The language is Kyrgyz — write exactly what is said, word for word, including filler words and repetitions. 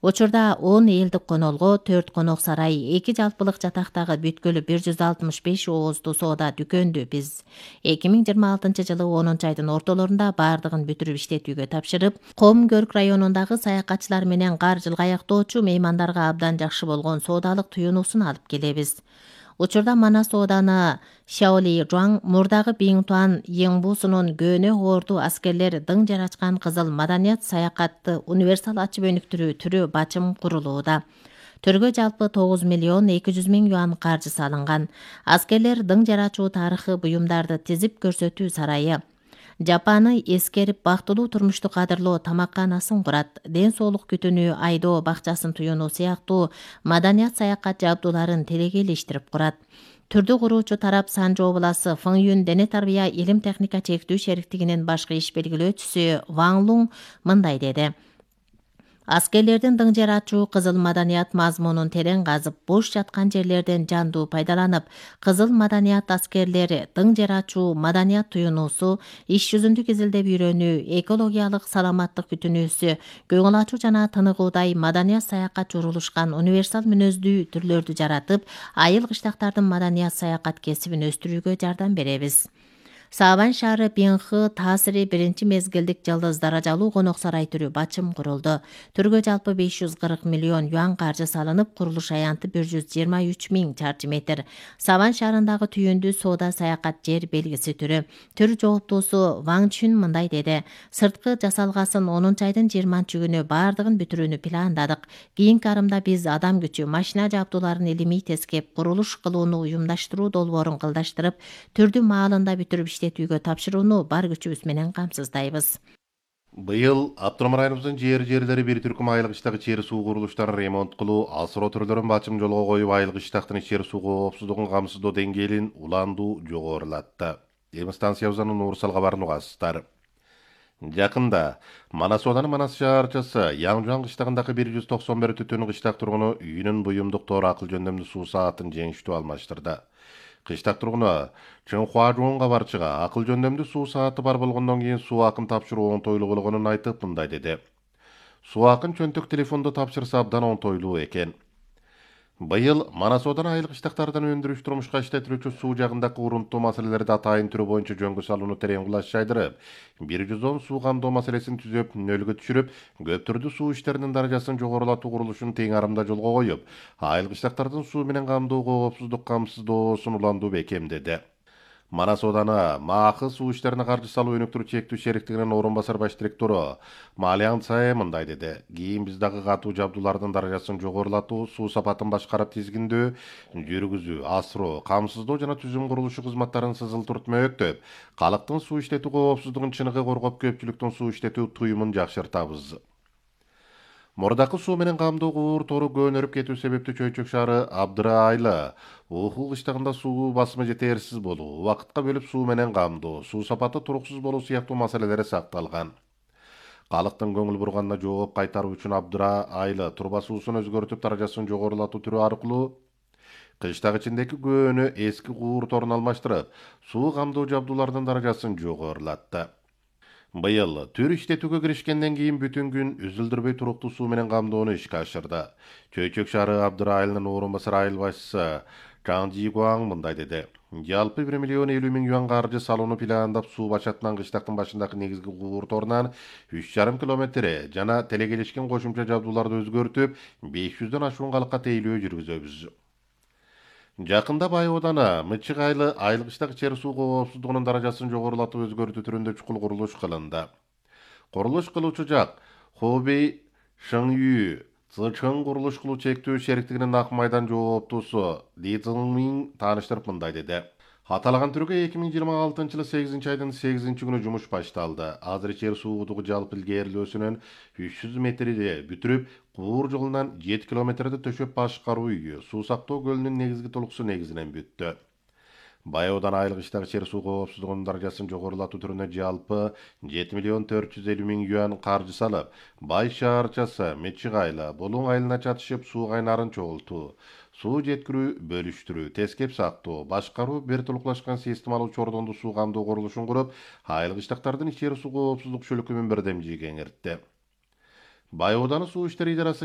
Учурда он элдик конолго, төрт конок сарай, эки жалпылык жатактагы бүткүлү бир жүз алтымыш беш ооздуу соода дүкөндү биз эки миң жыйырма алтынчы жылы онунчу айдын ортолорунда баардыгын бүтүрүп иштетүүгө тапшырып, Ком Көрк районундагы саякатчылар менен кар жылга аяктоочу меймандарга абдан жакшы болгон соодалык туюнуусун алып келебиз. Учурда Манас ооданы Шаоли Жуаң, мурдагы Биңтуан Еңбусунун көөнө орду аскерлер дың жарачкан кызыл маданият саякатты универсал ачып өнүктүрүү түрү бачым курулууда. Төргө жалпы тогуз миллион эки жүз миң юан каржы салынган. Аскерлер дың жарачуу тарыхы буюмдарды тизип көрсөтүү сарайы. Жапаны эскерип бактылуу турмушту кадырлоо тамакканасын курат. Ден соолук күтүнү, айдоо бакчасын туюнуу сыяктуу маданият саякат жабдууларын телегейлештирип курат. Түрдү куруучу тарап Санжоо обласы Фыңюн дене тарбия илим техника чектүү шериктигинин башкы иш белгилөөчүсү Ваң Луң мындай деди. Аскерлердин дың жарачуу кызыл маданият мазмунун терең казып, бош жаткан жерлерден жандуу пайдаланып, кызыл маданият аскерлери дың жарачуу маданият туюнуусу, иш жүзүндүк изилдеп үйрөнүү, экологиялык саламаттык күтүнүүсү, көңүл ачуу жана тыныгуудай маданият саякат журулушкан универсал мүнөздүү түрлөрдү жаратып, айыл кыштактардын маданият саякат кесибин өстүрүүгө жардам беребиз. Саабан шаары Бинхы таасири биринчи мезгилдик жылдыз даражалуу конок сарай түрү бачым курулду. Түргө жалпы беш жүз кырк миллион юан каржы салынып, курулуш аянты бир жүз жыйырма үч миң чарчы метр. Саабан шаарындагы түйүндүү соода саякат жер белгиси түрү. Түр жооптуусу Ваң Чүн мындай деди. Сырткы жасалгасын онунчу айдын жыйырманчы күнү баардыгын бүтүрүүнү пландадык. Кийинки арымда биз адам күчү, машина жабдууларын илимий тескеп, курулуш кылууну уюмдаштыруу долбоорун кылдаштырып, түрдү маалында бүтүрүп иштетүүгө тапшырууну бар күчүбүз менен камсыздайбыз. Быйыл Аптономдун районубуздун жер жерлери бир түркүм айыл кыштагы чер суу курулуштарын ремонт кылуу, асыроо түрлөрүн бачым жолго коюп, айыл кыштактын чер суу коопсуздугун камсыздоо деңгээлин уландуу жогорулатты. Эми станциябыздын Нуурсал кабарын угасыздар. Жакында Манас ооданы Манас шаарчасы Яңжуан кыштагындагы бир жүз токсон бир түтүн кыштак тургуну үйүнүн буюмдук тоор акыл жөндөмдүү суу саатын жеңиштүү алмаштырды. Кыштак тургуну Чыңхуажуун кабарчыга акыл жөндөмдүү суу сааты бар болгондон кийин суу акын тапшыруу оңтойлуу болгонун айтып мындай деди. Суу акын чөнтөк телефондо тапшырса абдан оңтойлуу экен. Быйыл Манас ооданы айыл кыштактардан өндүрүш турмушка иштетилүүчү суу жагындагы урунттуу маселелерди атайын түрү боюнча жөнгө салууну терең кулач жайдырып, бир жүз он суу камдоо маселесин түзөп, нөлгө түшүрүп, көп түрдүү суу иштеринин даражасын жогорулатуу курулушун тең арымда жолго коюп, айыл кыштактардын суу менен камдоо коопсуздук камсыздоосун уландуу бекемдеди. Манас ооданы Маакы суу иштерине каржы салуу өнүктүрүү чектүү шериктигинин орун басар баш директору Малиан Цае мындай деди. Кийин биз дагы катуу жабдуулардын даражасын жогорулатуу, суу сапатын башкарып тизгиндөө, жүргүзүү, асыроо, камсыздоо жана түзүм курулушу кызматтарын сызылтырып мөөктөп, калктын суу иштетүү коопсуздугун чыныгы коргоп, көпчүлүктүн суу иштетүү туюмун жакшыртабыз. Мурдакы суу менен камдоо куур тору көөнөрүп кетүү себептүү Чөйчөк шаары Абдыра айылы Ухул кыштагында суу басымы жетерсиз болуу, убакытка бөлүп суу менен камдоо, суу сапаты туруксуз болуу сыяктуу маселелери сакталган. Калктын көңүл бурганына жооп кайтаруу үчүн Абдыра айылы труба суусун өзгөртүп, даражасын жогорулатуу түрү аркылуу кыштак ичиндеги көөнө эски куур торун алмаштырып, суу камдоо жабдуулардын даражасын жогорулатты. Быйыл түр иштетүүгө киришкенден кийин бүтүн күн үзүлдүрбөй туруктуу суу менен камдоону ишке ашырды. Чөйчөк шаары Абдыра айылынын орун басар айыл башчысы Чаң Жигуаң мындай деди. Жалпы бир миллион элүү миң юан каржы салууну пландап, суу бачатынан кыштактын башындагы негизги куур торунан үч жарым километр жана телегелешкен кошумча жабдууларды өзгөртүп, беш жүздөн ашуун калкка тейлөө жүргүзөбүз. Жакында Бай ооданы Мычык айылы айыл кыштак чер суу коопсуздугунун даражасын жогорулатып өзгөртүү түрүндө чукул курулуш кылынды. Курулуш кылуучу жак Хобей Шыңюй Цычың курулуш кылуу чектүү шериктигинин ак майдан жооптуусу Ли Цзыңмин тааныштырып мындай деди. Аталган түргө эки миң жыйырма алтынчы жылы сегизинчи айдын сегизинчи күнү жумуш башталды. Азыр жер суугудугу жалпы илгерилөөсүнүн үч жүз метрди бүтүрүп, куур жолунан жети километрди төшөп, башкаруу үйү, суу сактоо көлүнүн негизги толуксу негизинен бүттү. Бай ооданы айыл кыштагы чер суу коопсуздугунун даражасын жогорулатуу түрүнө жалпы жети миллион төрт жүз элүү миң юан каржы салып, Бай шаарчасы Мычык айылы Булуң айылына чатышып суу кайнарын чогултуу, суу жеткирүү, бөлүштүрүү, тескеп сактоо, башкаруу, бир толуклашкан системалуу чордондуу суу камдоо курулушун куруп, айыл кыштактардын чер суу коопсуздук чөлөкөмүн бирдемжие кеңиртти. Бай ооданы суу иштери идарасы